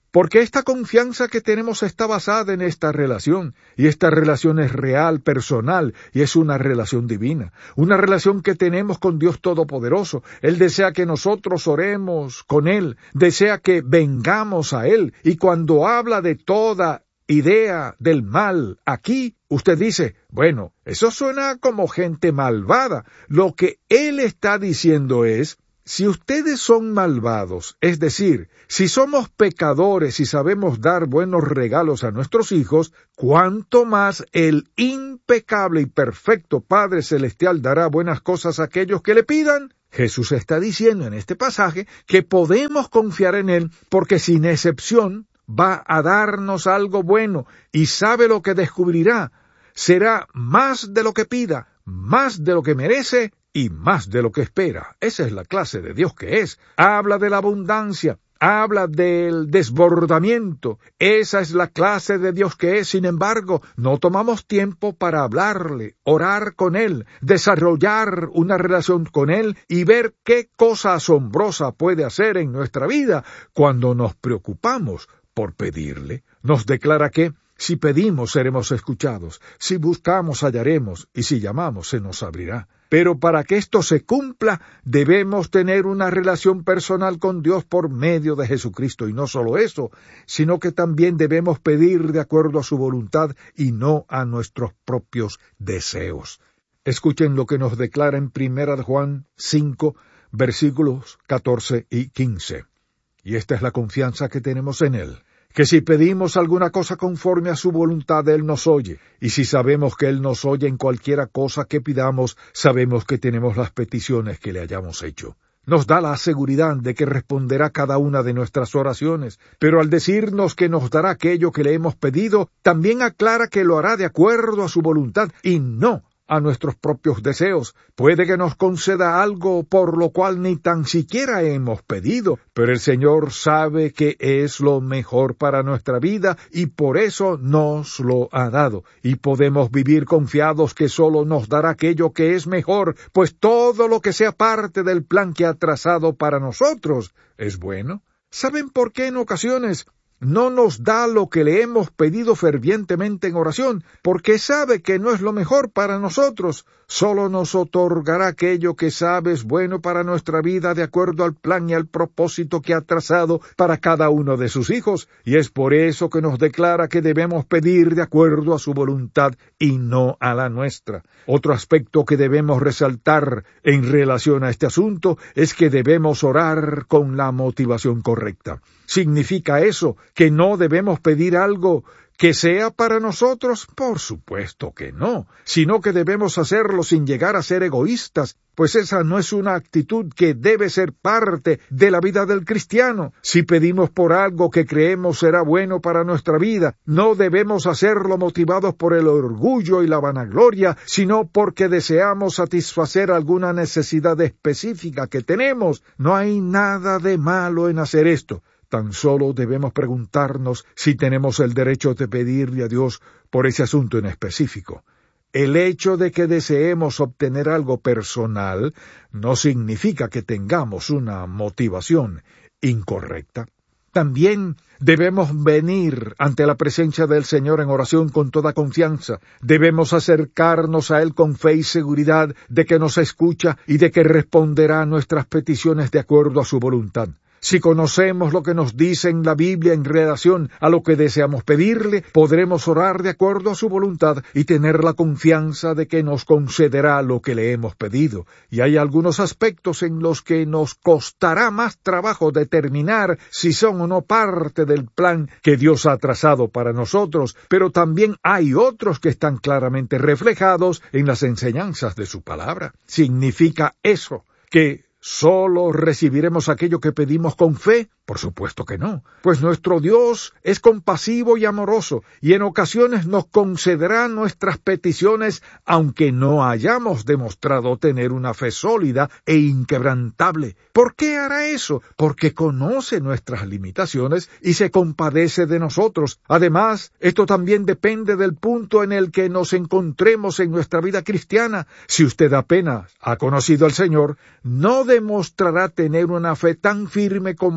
Porque esta confianza que tenemos está basada en esta relación, y esta relación es real, personal, y es una relación divina, una relación que tenemos con Dios Todopoderoso. Él desea que nosotros oremos con Él, desea que vengamos a Él, y cuando habla de toda idea del mal aquí, usted dice, bueno, eso suena como gente malvada. Lo que Él está diciendo es, si ustedes son malvados, es decir, si somos pecadores y sabemos dar buenos regalos a nuestros hijos, ¿cuánto más el impecable y perfecto Padre Celestial dará buenas cosas a aquellos que le pidan? Jesús está diciendo en este pasaje que podemos confiar en Él porque sin excepción va a darnos algo bueno y sabe lo que descubrirá. Será más de lo que pida, más de lo que merece y más de lo que espera. Esa es la clase de Dios que es. Habla de la abundancia, habla del desbordamiento. Esa es la clase de Dios que es. Sin embargo, no tomamos tiempo para hablarle, orar con Él, desarrollar una relación con Él y ver qué cosa asombrosa puede hacer en nuestra vida cuando nos preocupamos por pedirle. Nos declara que si pedimos seremos escuchados, si buscamos hallaremos, y si llamamos se nos abrirá. Pero para que esto se cumpla, debemos tener una relación personal con Dios por medio de Jesucristo. Y no solo eso, sino que también debemos pedir de acuerdo a su voluntad y no a nuestros propios deseos. Escuchen lo que nos declara en 1 Juan 5, versículos 14 y 15. Y esta es la confianza que tenemos en Él, que si pedimos alguna cosa conforme a su voluntad, Él nos oye. Y si sabemos que Él nos oye en cualquiera cosa que pidamos, sabemos que tenemos las peticiones que le hayamos hecho. Nos da la seguridad de que responderá cada una de nuestras oraciones, pero al decirnos que nos dará aquello que le hemos pedido, también aclara que lo hará de acuerdo a su voluntad y no a nuestros propios deseos. Puede que nos conceda algo por lo cual ni tan siquiera hemos pedido, pero el Señor sabe que es lo mejor para nuestra vida y por eso nos lo ha dado. Y podemos vivir confiados que solo nos dará aquello que es mejor, pues todo lo que sea parte del plan que ha trazado para nosotros es bueno. ¿Saben por qué en ocasiones no nos da lo que le hemos pedido fervientemente en oración? Porque sabe que no es lo mejor para nosotros. Solo nos otorgará aquello que sabe es bueno para nuestra vida de acuerdo al plan y al propósito que ha trazado para cada uno de sus hijos. Y es por eso que nos declara que debemos pedir de acuerdo a su voluntad y no a la nuestra. Otro aspecto que debemos resaltar en relación a este asunto es que debemos orar con la motivación correcta. ¿Significa eso que no debemos pedir algo que sea para nosotros? Por supuesto que no, sino que debemos hacerlo sin llegar a ser egoístas, pues esa no es una actitud que debe ser parte de la vida del cristiano. Si pedimos por algo que creemos será bueno para nuestra vida, no debemos hacerlo motivados por el orgullo y la vanagloria, sino porque deseamos satisfacer alguna necesidad específica que tenemos. No hay nada de malo en hacer esto. Tan solo debemos preguntarnos si tenemos el derecho de pedirle a Dios por ese asunto en específico. El hecho de que deseemos obtener algo personal no significa que tengamos una motivación incorrecta. También debemos venir ante la presencia del Señor en oración con toda confianza. Debemos acercarnos a Él con fe y seguridad de que nos escucha y de que responderá a nuestras peticiones de acuerdo a su voluntad. Si conocemos lo que nos dice en la Biblia en relación a lo que deseamos pedirle, podremos orar de acuerdo a su voluntad y tener la confianza de que nos concederá lo que le hemos pedido. Y hay algunos aspectos en los que nos costará más trabajo determinar si son o no parte del plan que Dios ha trazado para nosotros, pero también hay otros que están claramente reflejados en las enseñanzas de su palabra. ¿Significa eso que solo recibiremos aquello que pedimos con fe? Por supuesto que no, pues nuestro Dios es compasivo y amoroso, y en ocasiones nos concederá nuestras peticiones, aunque no hayamos demostrado tener una fe sólida e inquebrantable. ¿Por qué hará eso? Porque conoce nuestras limitaciones y se compadece de nosotros. Además, esto también depende del punto en el que nos encontremos en nuestra vida cristiana. Si usted apenas ha conocido al Señor, no demostrará tener una fe tan firme como la que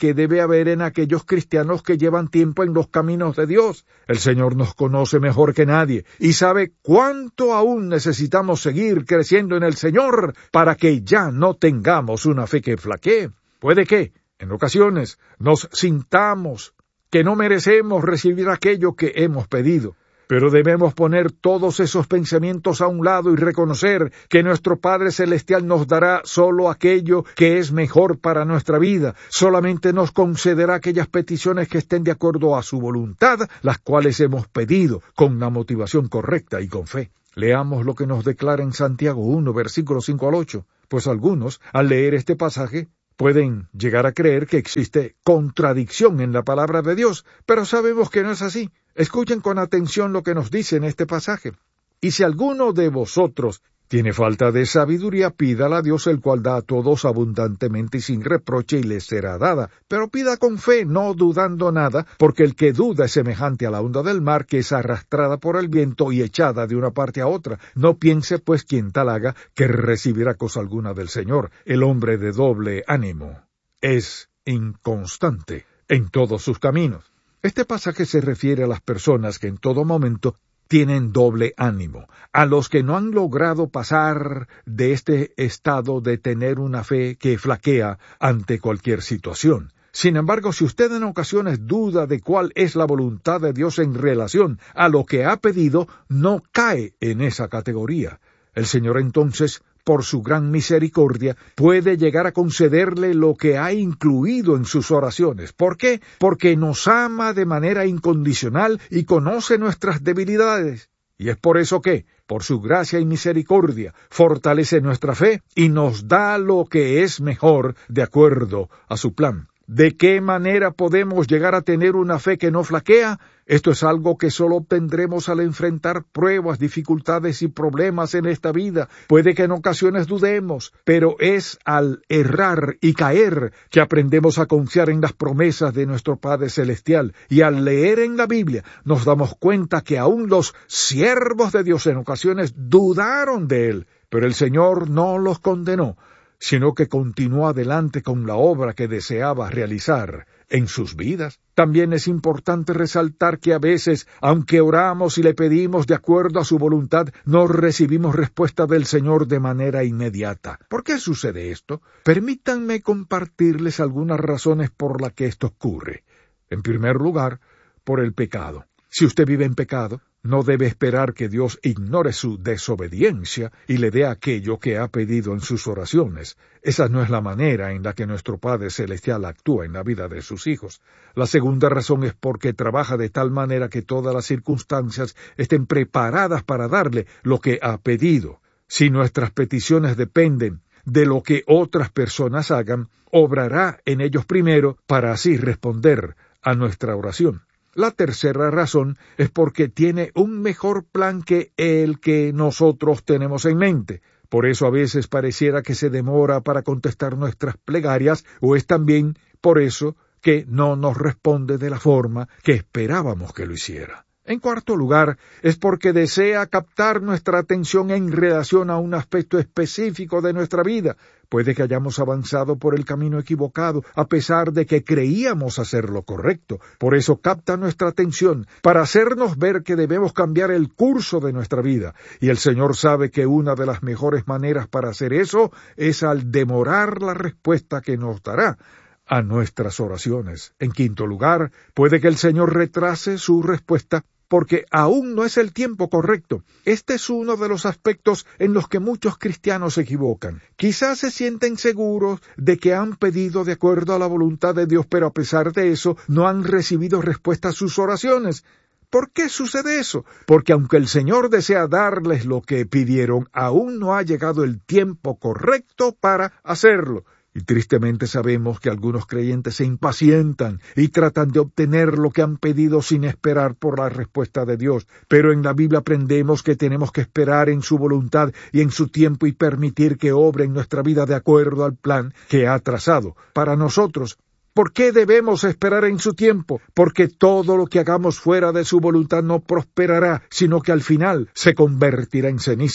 que debe haber en aquellos cristianos que llevan tiempo en los caminos de Dios. El Señor nos conoce mejor que nadie y sabe cuánto aún necesitamos seguir creciendo en el Señor para que ya no tengamos una fe que flaquee. Puede que, en ocasiones, nos sintamos que no merecemos recibir aquello que hemos pedido. Pero debemos poner todos esos pensamientos a un lado y reconocer que nuestro Padre Celestial nos dará solo aquello que es mejor para nuestra vida. Solamente nos concederá aquellas peticiones que estén de acuerdo a su voluntad, las cuales hemos pedido, con una motivación correcta y con fe. Leamos lo que nos declara en Santiago 1, versículos 5 al 8. Pues algunos, al leer este pasaje, pueden llegar a creer que existe contradicción en la palabra de Dios, pero sabemos que no es así. Escuchen con atención lo que nos dice en este pasaje. Y si alguno de vosotros tiene falta de sabiduría, pídala a Dios, el cual da a todos abundantemente y sin reproche, y les será dada. Pero pida con fe, no dudando nada, porque el que duda es semejante a la onda del mar, que es arrastrada por el viento y echada de una parte a otra. No piense, pues, quien tal haga, que recibirá cosa alguna del Señor. El hombre de doble ánimo es inconstante en todos sus caminos. Este pasaje se refiere a las personas que en todo momento tienen doble ánimo, a los que no han logrado pasar de este estado de tener una fe que flaquea ante cualquier situación. Sin embargo, si usted en ocasiones duda de cuál es la voluntad de Dios en relación a lo que ha pedido, no cae en esa categoría. El Señor entonces, por su gran misericordia, puede llegar a concederle lo que ha incluido en sus oraciones. ¿Por qué? Porque nos ama de manera incondicional y conoce nuestras debilidades. Y es por eso que, por su gracia y misericordia, fortalece nuestra fe y nos da lo que es mejor de acuerdo a su plan. ¿De qué manera podemos llegar a tener una fe que no flaquea? Esto es algo que solo obtendremos al enfrentar pruebas, dificultades y problemas en esta vida. Puede que en ocasiones dudemos, pero es al errar y caer que aprendemos a confiar en las promesas de nuestro Padre Celestial. Y al leer en la Biblia nos damos cuenta que aún los siervos de Dios en ocasiones dudaron de Él, pero el Señor no los condenó, sino que continuó adelante con la obra que deseaba realizar en sus vidas. También es importante resaltar que a veces, aunque oramos y le pedimos de acuerdo a su voluntad, no recibimos respuesta del Señor de manera inmediata. ¿Por qué sucede esto? Permítanme compartirles algunas razones por las que esto ocurre. En primer lugar, por el pecado. Si usted vive en pecado, no debe esperar que Dios ignore su desobediencia y le dé aquello que ha pedido en sus oraciones. Esa no es la manera en la que nuestro Padre Celestial actúa en la vida de sus hijos. La segunda razón es porque trabaja de tal manera que todas las circunstancias estén preparadas para darle lo que ha pedido. Si nuestras peticiones dependen de lo que otras personas hagan, obrará en ellos primero para así responder a nuestra oración. La tercera razón es porque tiene un mejor plan que el que nosotros tenemos en mente. Por eso a veces pareciera que se demora para contestar nuestras plegarias, o es también por eso que no nos responde de la forma que esperábamos que lo hiciera. En cuarto lugar, es porque desea captar nuestra atención en relación a un aspecto específico de nuestra vida. Puede que hayamos avanzado por el camino equivocado, a pesar de que creíamos hacer lo correcto. Por eso capta nuestra atención, para hacernos ver que debemos cambiar el curso de nuestra vida. Y el Señor sabe que una de las mejores maneras para hacer eso es al demorar la respuesta que nos dará a nuestras oraciones. En quinto lugar, puede que el Señor retrase su respuesta porque aún no es el tiempo correcto. Este es uno de los aspectos en los que muchos cristianos se equivocan. Quizás se sienten seguros de que han pedido de acuerdo a la voluntad de Dios, pero a pesar de eso no han recibido respuesta a sus oraciones. ¿Por qué sucede eso? Porque aunque el Señor desea darles lo que pidieron, aún no ha llegado el tiempo correcto para hacerlo. Y tristemente sabemos que algunos creyentes se impacientan y tratan de obtener lo que han pedido sin esperar por la respuesta de Dios. Pero en la Biblia aprendemos que tenemos que esperar en su voluntad y en su tiempo y permitir que obre en nuestra vida de acuerdo al plan que ha trazado para nosotros. ¿Por qué debemos esperar en su tiempo? Porque todo lo que hagamos fuera de su voluntad no prosperará, sino que al final se convertirá en cenizas.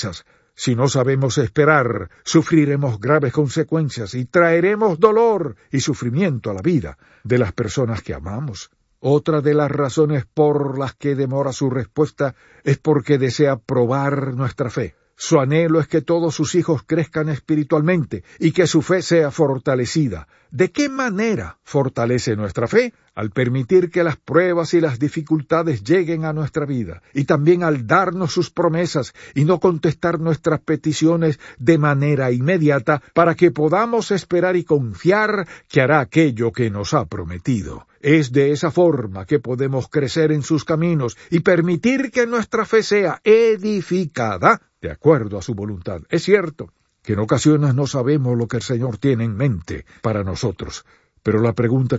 Si no sabemos esperar, sufriremos graves consecuencias y traeremos dolor y sufrimiento a la vida de las personas que amamos. Otra de las razones por las que demora su respuesta es porque desea probar nuestra fe. Su anhelo es que todos sus hijos crezcan espiritualmente y que su fe sea fortalecida. ¿De qué manera fortalece nuestra fe? Al permitir que las pruebas y las dificultades lleguen a nuestra vida, y también al darnos sus promesas y no contestar nuestras peticiones de manera inmediata para que podamos esperar y confiar que hará aquello que nos ha prometido. Es de esa forma que podemos crecer en sus caminos y permitir que nuestra fe sea edificada de acuerdo a su voluntad. Es cierto que en ocasiones no sabemos lo que el Señor tiene en mente para nosotros, pero la pregunta